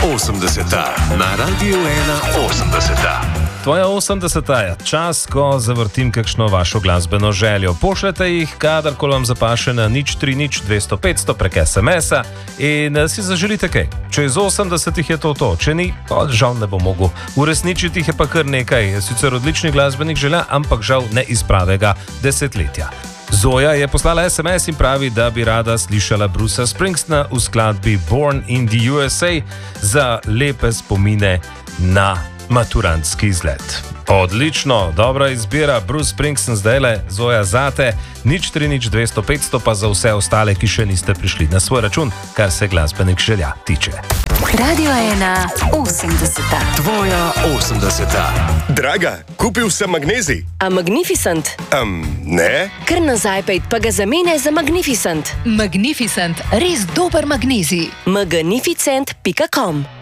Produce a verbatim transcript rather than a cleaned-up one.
osemdeseta na Radiu ena osemdeseta. Tvoja osemdeseta je čas, ko zavrtim kakšno vašo glasbeno željo. Pošljete jih, kadarkoli vam zapaše na nič tri nič dvesto petsto prek es em es-a in si zaželite kaj. Če iz osemdesetih je to to, če ni, pa žal ne bo mogel. Uresničiti jih je pa kar nekaj, sicer odličnih glasbenih želja, ampak žal ne iz pravega desetletja. Zoja je poslala es em es in pravi, da bi rada slišala Brucea Springsteena v skladbi Born in the U S A za lepe spomine na maturantski izlet. Odlično, dobra izbira, Bruce Springsteen zdajle, Zoja zate, nič tri nič dvesto petsto pa za vse ostale, ki še niste prišli na svoj račun, kar se glasbenih želja tiče. Radio ena osemdeseta. Tvoja osemdeseta. Draga, kupil sem magnezij. A Magnificent? Um, ne? Kar nazaj pejt pa ga zamene za Magnificent. Magnificent, res dober magnezij. magnificent pika com